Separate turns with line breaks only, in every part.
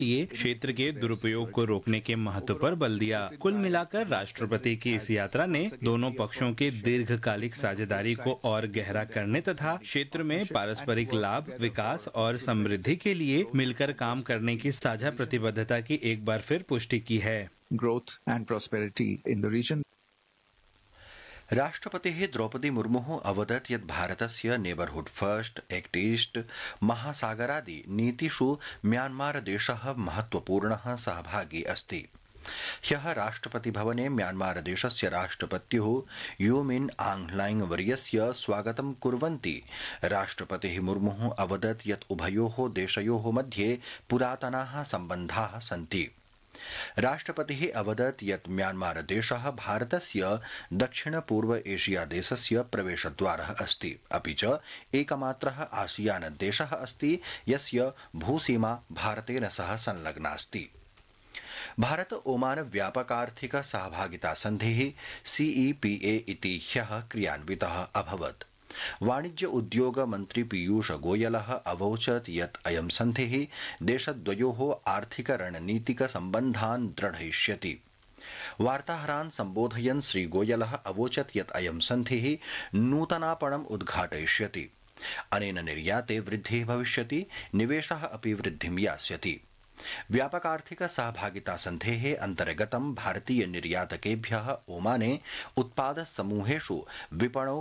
लिए क्षेत्र के दुरुपयोग को रोकने के महत्व पर बल दिया। कुल मिलाकर राष्ट्रपति की इस यात्रा ने दोनों पक्षों के दीर्घकालिक साझेदारी को और गहरा करने तथा क्षेत्र में पारस्परिक लाभ, विकास और समृद्धि के लिए मिलकर काम करने की साझा प्रतिबद्धता की एक बार फिर पुष्टि की है।
Growth and prosperity in the region.
राष्ट्रपतिः द्रौपदी मुर्मुः अवदत् यत् भारतस्य neighbourhood first, act east, महासागरादि नीतिषु Myanmar देशः महत्वपूर्णः सहभागी अस्ति। ह्यः राष्ट्रपतिभवने म्यांमार देशस्य राष्ट्रपत्युः यू मिन आंग लाइंग वर्यस्य स्वागतं कुर्वन्ति राष्ट्रपतिः मुर्मुः अवदत् यत् उभयोः देशयोः मध्ये पुरातनाः सम्बन्धाः सन्ति। राष्ट्रपतिः अवदत् यत् म्यांमार देशः भारतस्य दक्षिण पूर्व एशिया देशस्य प्रवेशद्वारः अस्ति, अपि च एकमात्रः आसियान देशः अस्ति यस्य भूसीमा भारतेन सह संलग्ना अस्ति। भारत ओमान व्यापकार्थिक सहभागिता सन्धिः CEPA इति ह्यः क्रियान्वितः अभवत्। वाणिज्य उद्योग मन्त्री पीयूष गोयलः अवोचत् यत् अयं सन्धिः देशद्वयोः आर्थिक रणनीतिक सम्बन्धान् दृढयिष्यति। वार्ताहरान् सम्बोधयन् श्री गोयलः अवोचत् यत् अयं सन्धिः नूतनापणम् उद्घाटयिष्यति। अनेन निर्याते वृद्धिः भविष्यति, निवेशः अपि वृद्धिं यास्यति। व्यापकार्थिक सहभागिता सन्धेः अन्तर्गतं भारतीय निर्यातकेभ्यः ओमाने उत्पाद समूहेषु विपणौ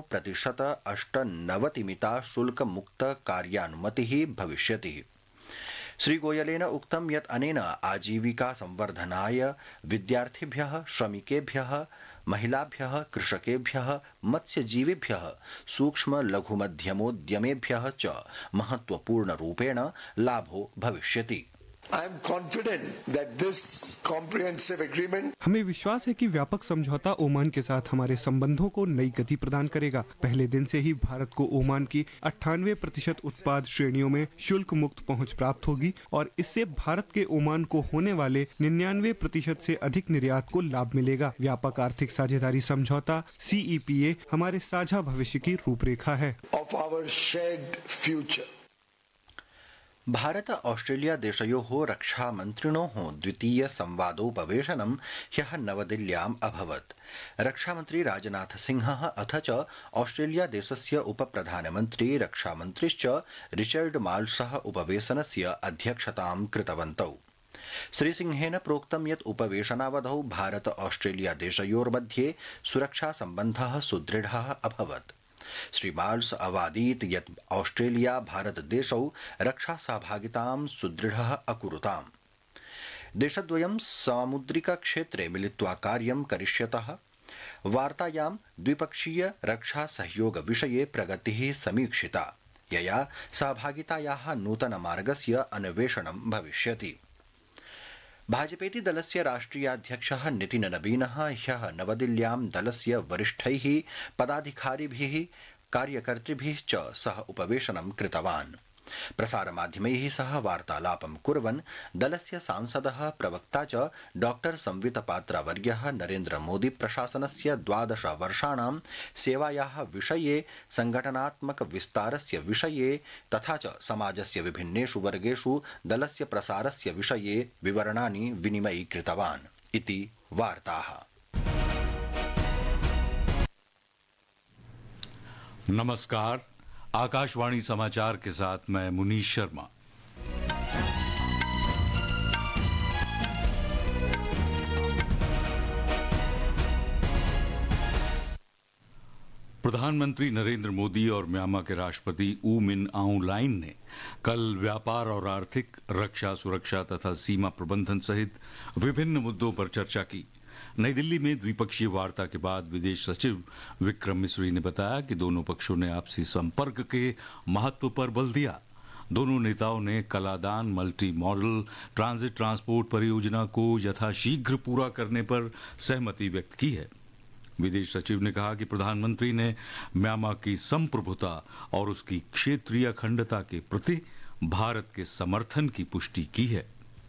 98% शुल्क मुक्त कार्यानुमतिः भविष्यति। श्री गोयलेन उक्तं यत् अनेन आजीविका संवर्धनाय विद्यार्थिभ्यः, श्रमिकेभ्यः, महिलाभ्यः, कृषकेभ्यः, मत्स्यजीविभ्यः, सूक्ष्म लघु मध्यमोद्यमेभ्यः च महत्वपूर्णरूपेण लाभो भविष्यति।
I am confident that this comprehensive agreement
हमें विश्वास है कि व्यापक समझौता ओमान के साथ हमारे संबंधों को नई गति प्रदान करेगा। पहले दिन से ही भारत को ओमान की 98% उत्पाद श्रेणियों में शुल्क मुक्त पहुंच प्राप्त होगी और इससे भारत के ओमान को होने वाले 99% से अधिक निर्यात को लाभ मिलेगा। व्यापक आर्थिक साझेदारी समझौता CEPA हमारे साझा भविष्य की रूपरेखा है।
of our shared future.
Bharat Australia देशयोः रक्षा मन्त्रिणोः द्वितीय संवादोपवेशनं ह्यः नवदिल्ल्याम् अभवत्। रक्षामन्त्री राजनाथ सिंहः अथ च ऑस्ट्रेलिया देशस्य उपप्रधानमन्त्री रक्षामन्त्रिश्च रिचर्ड माल्सः उपवेशनस्य अध्यक्षतां कृतवन्तौ। श्रीसिंहेन प्रोक्तं यत् उपवेशनावधौ भारत ऑस्ट्रेलिया देशयोर्मध्ये सुरक्षा सम्बन्धः सुदृढः अभवत्। श्री माल्स अवादीत् यत् ऑस्ट्रेलिया भारत देशौ रक्षा सहभागितां सुदृढः अकुरुताम्। देशद्वयं सामुद्रिक क्षेत्रे मिलित्वा कार्यं करिष्यतः। वार्तायां द्विपक्षीय रक्षा सहयोग विषये प्रगतिः समीक्षिता, यया सहभागितायाः नूतनमार्गस्य अन्वेषणं भविष्यति। भाजपेति दलस्य राष्ट्रियाध्यक्षः नितिन नबीनः ह्यः नवदिल्ल्यां दलस्य वरिष्ठैः पदाधिकारिभिः, कार्यकर्तृभिः च सह उपवेशनं कृतवान्। प्रसारमाध्यमैः सह वार्तालापं कुर्वन् दलस्य सांसदः प्रवक्ता च डॉक्टर संवित पात्रावर्यः नरेन्द्र मोदी प्रशासनस्य 12 वर्षाणां सेवायाः विषये, संघटनात्मक विस्तारस्य विषये तथा च समाजस्य विभिन्नेषु वर्गेषु दलस्य प्रसारस्य विषये विवरणानि विनिमयीकृतवान् इति वार्ताः।
नमस्कार, आकाशवाणी समाचार के साथ मैं मुनीश शर्मा। प्रधानमंत्री नरेंद्र मोदी और म्यांमार के राष्ट्रपति ऊ मिन आंग लाइंग ने कल व्यापार और आर्थिक, रक्षा, सुरक्षा तथा सीमा प्रबंधन सहित विभिन्न मुद्दों पर चर्चा की। नई दिल्ली में द्विपक्षीय वार्ता के बाद विदेश सचिव विक्रम मिस्री ने बताया कि दोनों पक्षों ने आपसी संपर्क के महत्व पर बल दिया। दोनों नेताओं ने Kaladan multi modal transit transport परियोजना को यथाशीघ्र पूरा करने पर सहमति व्यक्त की है। विदेश सचिव ने कहा कि प्रधानमंत्री ने म्यांमार की संप्रभुता और उसकी क्षेत्रीय अखंडता के प्रति भारत के समर्थन की पुष्टि की है।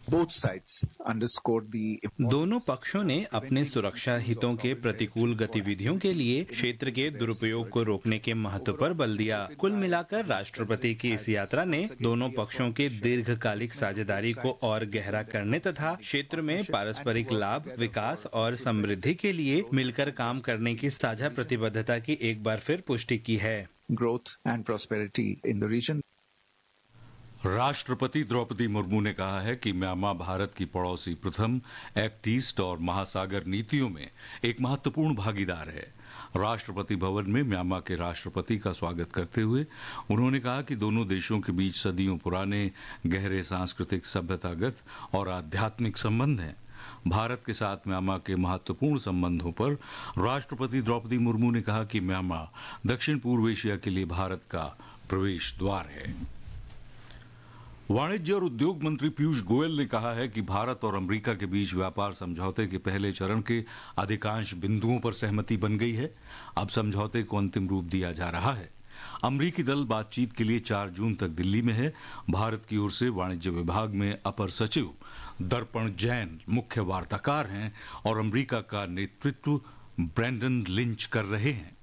Both sides underscored the
दोनों पक्षों ने अपने सुरक्षा हितों के प्रतिकूल गतिविधियों के लिए क्षेत्र के दुरुपयोग को रोकने के महत्व पर बल दिया। कुल मिलाकर राष्ट्रपति की इस यात्रा ने दोनों पक्षों के दीर्घकालिक साझेदारी को और गहरा करने तथा क्षेत्र में पारस्परिक लाभ, विकास और समृद्धि के लिए मिलकर काम करने की साझा प्रतिबद्धता की एक बार फिर पुष्टि की है।
growth and prosperity in the region.
राष्ट्रपति द्रौपदी मुर्मू ने कहा है कि म्यांमार भारत की पड़ोसी प्रथम, एक्ट ईस्ट और महासागर नीतियों में एक महत्वपूर्ण भागीदार है। राष्ट्रपति भवन में म्यांमार के राष्ट्रपति का स्वागत करते हुए उन्होंने कहा कि दोनों देशों के बीच सदियों पुराने गहरे सांस्कृतिक, सभ्यतागत और आध्यात्मिक संबंध हैं। भारत के साथ म्यांमार के महत्वपूर्ण संबंधों पर राष्ट्रपति द्रौपदी मुर्मू ने कहा कि म्यांमार दक्षिण पूर्व एशिया के लिए भारत का प्रवेश द्वार है। वाणिज्य और उद्योग मंत्री पीयूष गोयल ने कहा है कि भारत और अमेरिका के बीच व्यापार समझौते के पहले चरण के अधिकांश बिंदुओं पर सहमति बन गई है। अब समझौते को अंतिम रूप दिया जा रहा है। अमेरिकी दल बातचीत के लिए 4 जून तक दिल्ली में है। भारत की ओर से वाणिज्य विभाग में अपर सचिव दर्पण जैन मुख्य वार्ताकार हैं और अमेरिका का नेतृत्व ब्रैंडन लिंच कर रहे हैं।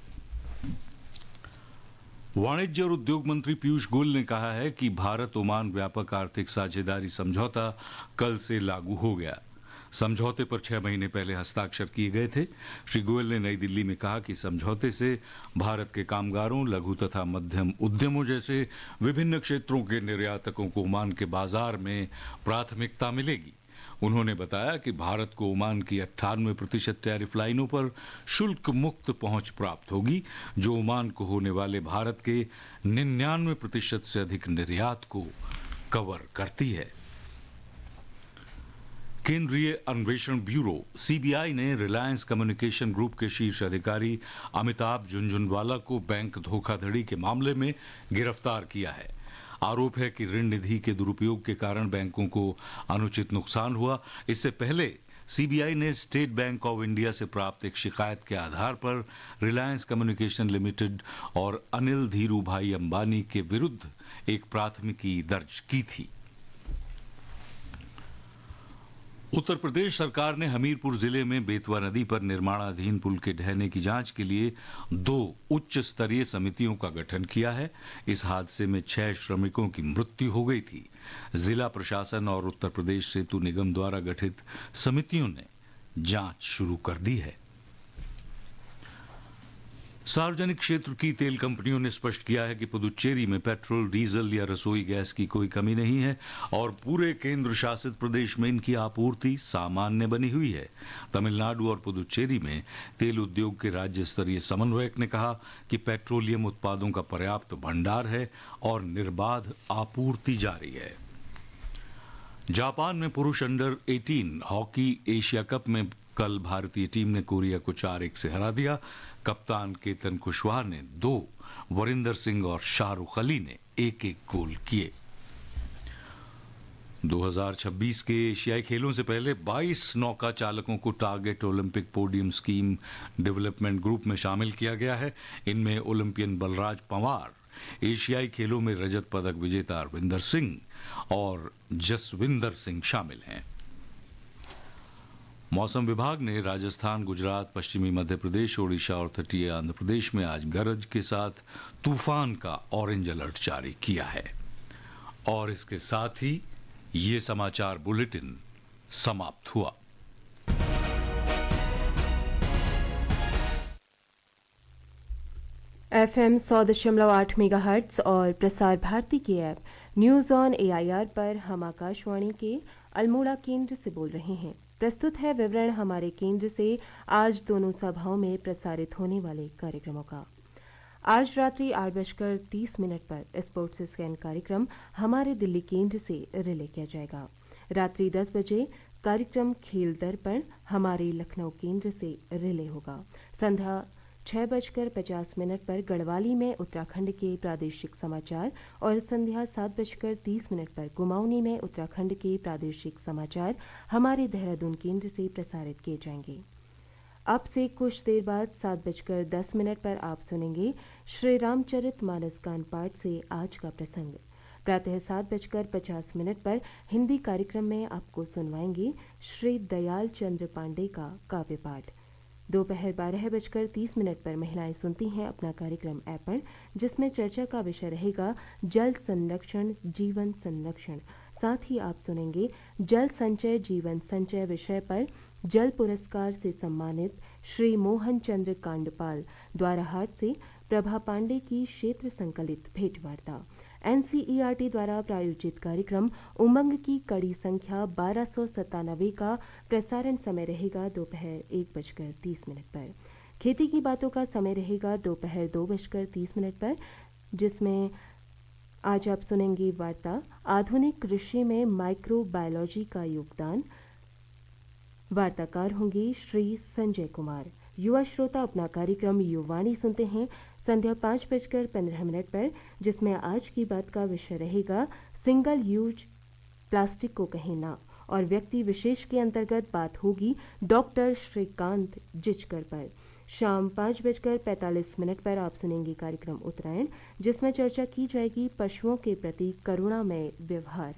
वाणिज्य और उद्योग मंत्री पीयूष गोयल ने कहा है कि भारत ओमान व्यापक आर्थिक साझेदारी समझौता कल से लागू हो गया। समझौते पर 6 महीने पहले हस्ताक्षर किए गए थे। श्री गोयल ने नई दिल्ली में कहा कि समझौते से भारत के कामगारों, लघु तथा मध्यम उद्यमों जैसे विभिन्न क्षेत्रों के निर्यातकों को ओमान के बाजार में प्राथमिकता मिलेगी। उन्होंने बताया कि भारत को ओमान की 98% टैरिफ लाइनों पर शुल्क मुक्त पहुंच प्राप्त होगी, जो ओमान को होने वाले भारत के 99% से अधिक निर्यात को कवर करती है। केंद्रीय अन्वेषण ब्यूरो सीबीआई ने रिलायंस कम्युनिकेशन ग्रुप के शीर्ष अधिकारी अमिताभ झुनझुनवाला को बैंक धोखाधड़ी के मामले में गिरफ्तार किया है। आरोप है कि ऋण निधि के दुरुपयोग के कारण बैंकों को अनुचित नुकसान हुआ। इससे पहले सीबीआई ने स्टेट बैंक ऑफ इंडिया से प्राप्त एक शिकायत के आधार पर रिलायंस कम्युनिकेशन लिमिटेड और अनिल धीरू भाई अंबानी के विरुद्ध एक प्राथमिकी दर्ज की थी। उत्तर प्रदेश सरकार ने हमीरपुर जिले में बेतवा नदी पर निर्माणाधीन पुल के ढहने की जांच के लिए 2 उच्च स्तरीय समितियों का गठन किया है। इस हादसे में 6 श्रमिकों की मृत्यु हो गई थी। जिला प्रशासन और उत्तर प्रदेश सेतु निगम द्वारा गठित समितियों ने जांच शुरू कर दी है। सार्वजनिक क्षेत्र की तेल कंपनियों ने स्पष्ट किया है कि पुदुचेरी में पेट्रोल, डीजल या रसोई गैस की कोई कमी नहीं है और पूरे केंद्र शासित प्रदेश में इनकी आपूर्ति सामान्य बनी हुई है। तमिलनाडु और पुदुचेरी में तेल उद्योग के राज्य स्तरीय समन्वयक ने कहा कि पेट्रोलियम उत्पादों का पर्याप्त भंडार है और निर्बाध आपूर्ति जारी है। जापान में पुरुष अंडर 18 हॉकी एशिया कप में कल भारतीय टीम ने कोरिया को 4-1 से हरा दिया। कप्तान केतन कुशवाहा ने 2, वरिंदर सिंह और शाहरुख अली ने 1-1 गोल किए। 2026 के एशियाई खेलों से पहले 22 नौका चालकों को target Olympic podium scheme development group में शामिल किया गया है। इनमें ओलंपियन बलराज पंवार, एशियाई खेलों में रजत पदक विजेता अरविंदर सिंह और जसविंदर सिंह शामिल हैं। मौसम विभाग ने राजस्थान, गुजरात, पश्चिमी मध्य प्रदेश, ओडिशा और तटीय आंध्र प्रदेश में आज गरज के साथ तूफान का ऑरेंज अलर्ट जारी किया है। और इसके साथ ही ये समाचार बुलेटिन समाप्त हुआ।
FM 100.8 मेगाहर्ट्ज और प्रसार भारती की ऐप न्यूज ऑन AIR पर हम आकाशवाणी के अल्मोड़ा केंद्र से बोल रहे हैं। प्रस्तुत है विवरण हमारे केंद्र से आज दोनों सभाओं में प्रसारित होने वाले कार्यक्रमों का। आज रात्रि 8:30 पर स्पोर्ट्स स्कैन कार्यक्रम हमारे दिल्ली केंद्र से रिले किया जाएगा। रात्रि 10 बजे कार्यक्रम खेल दर्पण हमारे लखनऊ केंद्र से रिले होगा। संध्या 6:50 पर गढ़वाली में उत्तराखंड के प्रादेशिक समाचार और संध्या 7:30 पर कुमाऊनी में उत्तराखंड के प्रादेशिक समाचार हमारे देहरादून केंद्र से प्रसारित किए जाएंगे। अब से कुछ देर बाद 7:10 पर आप सुनेंगे श्री रामचरित मानस गान पाठ से आज का प्रसंग। प्रातः 7:50 पर हिंदी कार्यक्रम में आपको सुनवाएंगे श्री दयाल चंद्र पांडे का काव्य पाठ। दोपहर 12:30 पर महिलाएं सुनती हैं अपना कार्यक्रम ऐपण, जिसमें चर्चा का विषय रहेगा जल संरक्षण जीवन संरक्षण। साथ ही आप सुनेंगे जल संचय जीवन संचय विषय पर जल पुरस्कार से सम्मानित श्री मोहन चंद्र कांडपाल द्वाराहाट से प्रभा पांडे की क्षेत्र संकलित भेंटवार्ता। एनसीईआरटी द्वारा प्रायोजित कार्यक्रम उमंग की कड़ी संख्या 1297 का प्रसारण समय रहेगा दोपहर 1:30 पर। खेती की बातों का समय रहेगा दोपहर 2:30 पर, जिसमें आज आप सुनेंगे वार्ता आधुनिक कृषि में माइक्रोबायोलॉजी का योगदान। वार्ताकार होंगे श्री संजय कुमार। युवा श्रोता अपना कार्यक्रम युवाणी सुनते हैं संध्या 5:15 पर, जिसमें आज की बात का विषय रहेगा सिंगल यूज प्लास्टिक को कहें ना, और व्यक्ति विशेष के अंतर्गत बात होगी डॉक्टर श्रीकांत जिचकर पर। शाम 5:45 पर आप सुनेंगे कार्यक्रम उत्तरायण, जिसमें चर्चा की जाएगी पशुओं के प्रति करुणामय व्यवहार।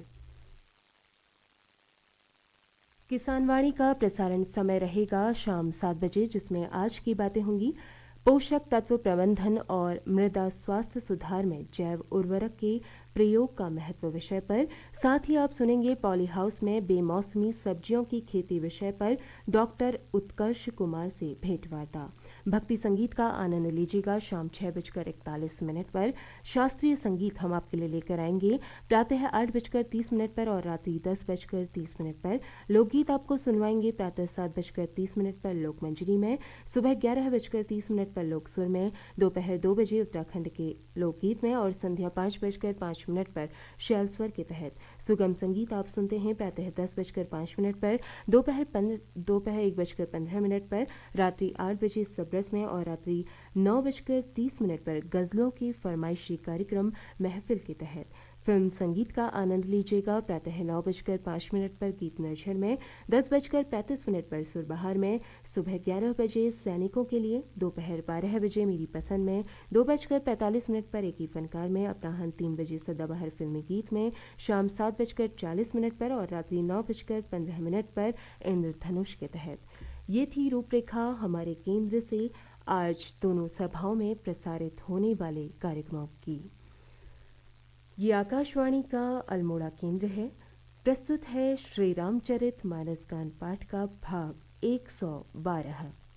किसानवाणी का प्रसारण समय रहेगा शाम 7 बजे, जिसमें आज की बातें होंगी पोषक तत्व प्रबंधन और मृदा स्वास्थ्य सुधार में जैव उर्वरक के प्रयोग का महत्व विषय पर। साथ ही आप सुनेंगे पॉली हाउस में बेमौसमी सब्जियों की खेती विषय पर डॉक्टर उत्कर्ष कुमार से भेंटवार्ता। भक्ति संगीत का आनंद लीजिएगा शाम 6:41 पर। शास्त्रीय संगीत हम आपके लिए लेकर आएंगे प्रातः 8:30 पर और रात्रि 10:30 पर। लोकगीत आपको सुनवाएंगे प्रातः 7:30 पर लोकमंजरी में, सुबह 11:30 पर लोकसुर में, दोपहर 2 बजे उत्तराखंड के लोकगीत में और संध्या 5:05 पर शैल स्वर के तहत सुगम संगीत आप सुनते हैं प्रातः 10:05 पर, दोपहर 1:15 पर, रात्रि 8 बजे सबरस में और रात्रि 9:30 पर गजलों की फरमाइशी कार्यक्रम महफिल के तहत फिल्म संगीत का आनंद लीजिएगा प्रातः 9:05 पर गीत नरझर में, 10:35 पर सुरबहार में, सुबह 11 बजे सैनिकों के लिए, दोपहर 12 बजे मेरी पसंद में, 2:45 पर एक ही फनकार में, अपराह्न 3 बजे सदाबहार फिल्मी गीत में, शाम 7:40 पर और रात्रि 9:15 पर इंद्रधनुष के तहत। ये थी रूपरेखा हमारे केंद्र से आज दोनों सभाओं में प्रसारित होने वाले कार्यक्रमों की। ये आकाशवाणी का अल्मोड़ा केंद्र है। प्रस्तुत है श्री रामचरित मानस गान पाठ का भाग 112।